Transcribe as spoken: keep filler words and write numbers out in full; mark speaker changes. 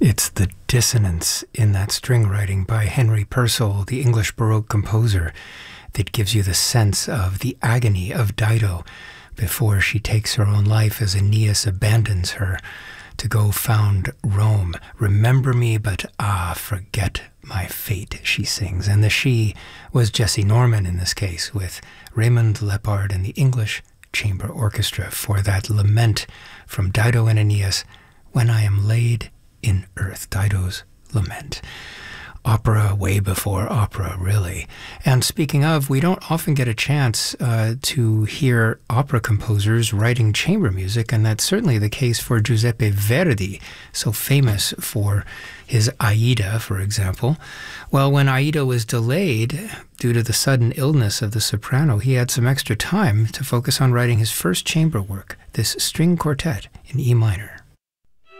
Speaker 1: It's the dissonance in that string writing by Henry Purcell, the English Baroque composer, that gives you the sense of the agony of Dido before she takes her own life as Aeneas abandons her to go found Rome. Remember me, but ah, forget my fate, she sings. And the she was Jesse Norman in this case, with Raymond Lepard and the English Chamber Orchestra for that lament from Dido and Aeneas, When I Am Laid in Earth, Dido's Lament. Opera way before opera, really. And speaking of, we don't often get a chance uh, to hear opera composers writing chamber music, and that's certainly the case for Giuseppe Verdi, so famous for his Aida, for example. Well, when Aida was delayed due to the sudden illness of the soprano, he had some extra time to focus on writing his first chamber work, this string quartet in E minor.